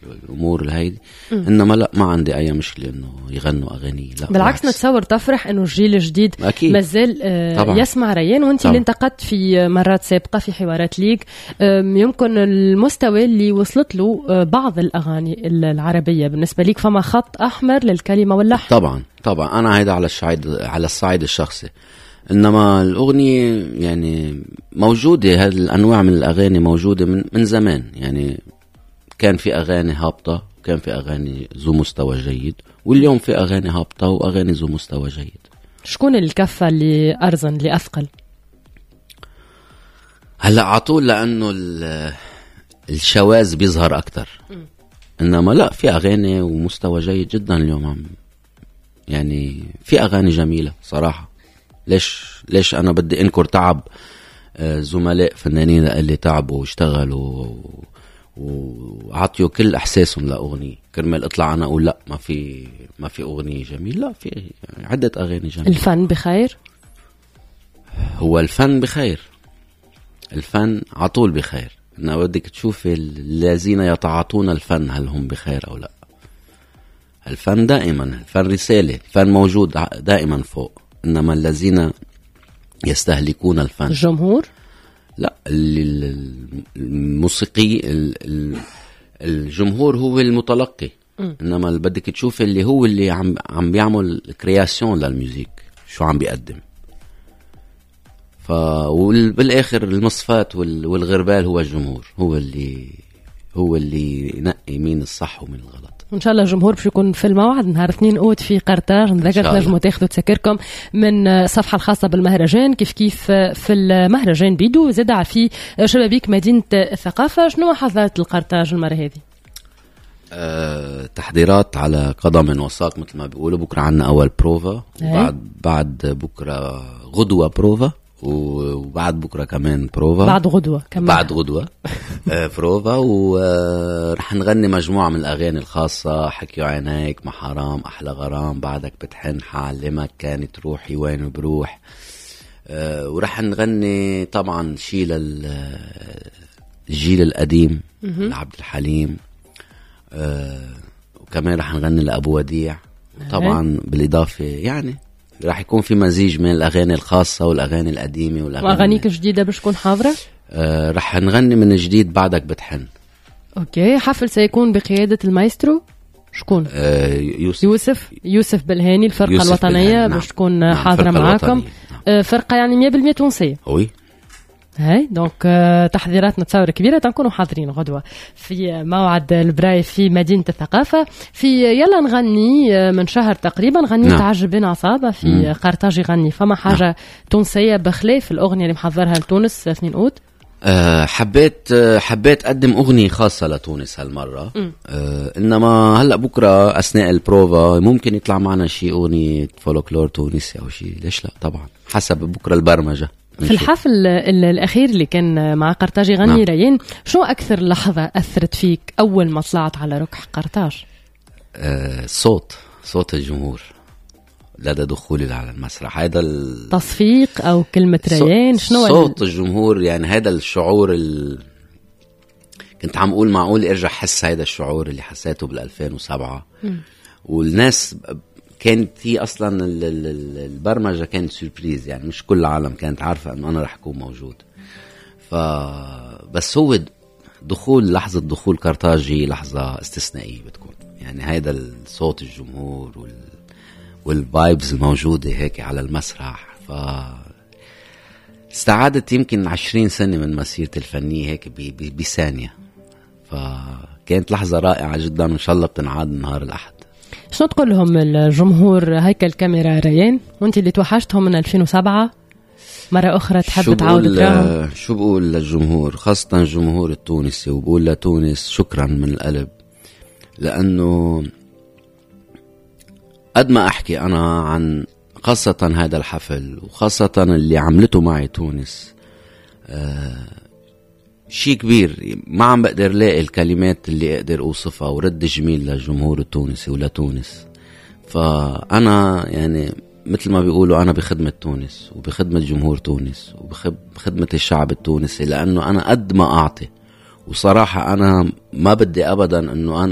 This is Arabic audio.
والأمور الهيدي. إنما لا، ما عندي أي مشكلة إنه يغنوا أغاني. لا بالعكس، نتصور تفرح إنه الجيل الجديد مازال يسمع ريان. وانتي اللي انتقدت في مرات سابقة في حوارات ليك يمكن المستوى اللي وصلت له بعض الأغاني العربية بالنسبة ليك فما خط أحمر للكلمة واللحن. طبعا أنا هيدا على الصعيد الشخصي. إنما الأغنية يعني موجودة، هذه الأنواع من الأغاني موجودة من زمان. يعني كان في أغاني هابطة، كان في أغاني ذو مستوى جيد، واليوم في أغاني هابطة وأغاني ذو مستوى جيد. شكون الكفة اللي أرزن اللي أثقل هلأ عطول؟ لأنه الشواذ بيظهر أكتر. إنما لا، في أغاني ومستوى جيد جدا اليوم. يعني في أغاني جميلة صراحة. ليش أنا بدي أنكر تعب زملاء فنانين اللي تعبوا واشتغلوا وعطيوا كل إحساسهم لأغنية كرمال اطلع أنا أقول لا ما في أغنية جميلة. لا، في عدة أغاني جميلة. الفن بخير؟ هو الفن بخير، الفن عطول بخير. إنه بدك تشوف الذين يتعاطون الفن هل هم بخير أو لا. الفن دائما، الفن رسالة، الفن موجود دائما فوق. إنما الذين يستهلكون الفن الجمهور. لا، الموسيقي الجمهور هو المتلقي. إنما اللي بدك تشوف اللي هو اللي عم بيعمل كرياسيون للموسيقى، شو عم بيقدم. وبالآخر المصفات والغربال هو الجمهور، هو اللي ينقي مين الصح ومين الغلط. إن شاء الله الجمهور باش يكون في الموعد نهار 2 أوت في قرطاج. نذكر نجموا تاخذوا تسكركم من الصفحة الخاصة بالمهرجان. كيف في المهرجان بيدو زاد في شبابيك مدينة الثقافة. شنو حضرت القرطاج المرة هذه؟ تحضيرات على قدم وساق مثل ما بيقولوا. بكرة عنا أول بروفا، بعد بكرة غدوة بروفا، وبعد بكرة كمان بروفا، بعد غدوة بروفا. ورح نغني مجموعة من الأغاني الخاصة. حكيوا عينيك، ما حرام، أحلى غرام، بعدك بتحن، حعلمك، كانت روحي وين بروح. ورح نغني طبعا شيء للجيل القديم لعبد الحليم. وكمان رح نغني لأبو وديع. طبعا بالإضافة يعني راح يكون في مزيج من الأغاني الخاصة والأغاني القديمة وأغانيك الجديدة باش تكون حاضرة. راح نغني من جديد بعدك بتحن. أوكي. حفل سيكون بقيادة المايسترو شكون؟ يوسف بالهاني. الفرقة الوطنية باش تكون حاضرة معاكم. فرقة يعني 100% تونسية. هاي دونك تحضيرات نتصور كبيرة. تنكونوا حاضرين غدوة في موعد البراي في مدينة الثقافة. في يلا نغني من شهر تقريبا غنيت تعجبين عصابة في قرطاج يغني. فما حاجة تونسية بخلاف الأغنية اللي محضرها لتونس 2 أوت؟ حبيت أقدم أغنية خاصة لتونس هالمرة. إنما هلأ بكرة أثناء البروفا ممكن يطلع معنا شي أغنية فولكلور تونسي أو شي. ليش لا؟ طبعا حسب بكرة البرمجة. في الحفل الأخير اللي كان مع قرطاج يغني ريان، شو أكثر لحظة أثرت فيك أول ما طلعت على ركح قرطاج؟ صوت الجمهور لدى دخولي على المسرح. هذا تصفيق أو كلمة ريان؟ شنو صوت الجمهور؟ يعني هذا الشعور كنت عم أقول معقول أرجع حس هذا الشعور اللي حسيته بال2007. والناس كانت هي أصلا البرمجة كانت سوربريز. يعني مش كل العالم كانت عارفة أنه أنا رح أكون موجود. بس هو لحظة دخول قرطاجي لحظة استثنائية بتكون. يعني هذا الصوت الجمهور والفايبز الموجودة هيك على المسرح. استعادت يمكن 20 سنة من مسيرتي الفنية هيك بثانية. فكانت لحظة رائعة جدا، وإن شاء الله بتنعاد نهار الأحد. شنو تقول لهم الجمهور هيكل الكاميرا ريان وانت اللي توحشتهم من 2007 مرة أخرى تحب تعاود تراهم؟ شو بقول للجمهور، خاصة الجمهور التونسي، وبقول لتونس شكرا من القلب. لأنه قد ما أحكي أنا عن خاصة هذا الحفل وخاصة اللي عملته معي تونس شيء كبير، ما عم بقدر لاقي الكلمات اللي أقدر أوصفها ورد جميل للجمهور التونسي ولتونس. فأنا يعني مثل ما بيقولوا أنا بخدمة تونس وبخدمة جمهور تونس وبخدمة الشعب التونسي، لأنه أنا قد ما أعطي. وصراحة أنا ما بدي أبدا أنه أنا